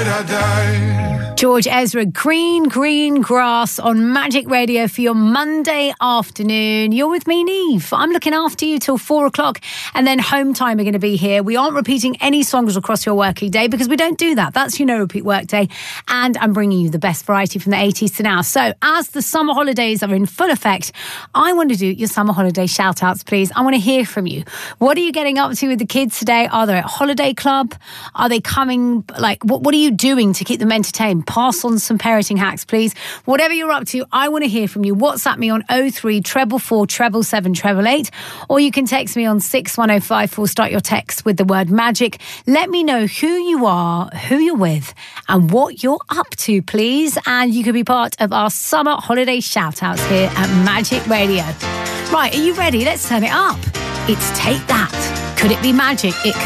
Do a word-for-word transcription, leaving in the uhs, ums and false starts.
I die. George Ezra, Green Green Grass on Magic Radio for your Monday afternoon. You're with me, Neve. I'm looking after you till four o'clock, and then Home Time are going to be here. We aren't repeating any songs across your working day because we don't do that. That's your no repeat work day, and I'm bringing you the best variety from the eighties to now. So as the summer holidays are in full effect, I want to do your summer holiday shout outs, please. I want to hear from you. What are you getting up to with the kids today? Are they at holiday club? Are they coming? Like, what, what are you doing to keep them entertained? Pass on some parenting hacks, please. Whatever you're up to, I want to hear from you. WhatsApp me on oh three four four seven seven seven eight eight, or you can text me on six one oh five four. Start your text with the word magic. Let me know who you are, who you're with, and what you're up to, please. And you can be part of our summer holiday shout-outs here at Magic Radio. Right, are you ready? Let's turn it up. It's Take That. Could it be magic? It could.